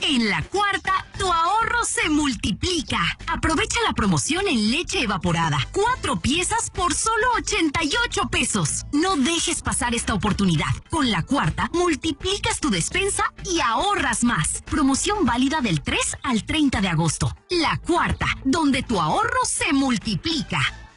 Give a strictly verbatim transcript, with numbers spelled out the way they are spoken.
En la Cuarta, tu ahorro se multiplica. Aprovecha la promoción en leche evaporada. Cuatro piezas por solo ochenta y ocho pesos. No dejes pasar esta oportunidad. Con la Cuarta, multiplicas tu despensa y ahorras más. Promoción válida del tres al treinta de agosto. La Cuarta, donde tu ahorro se multiplica.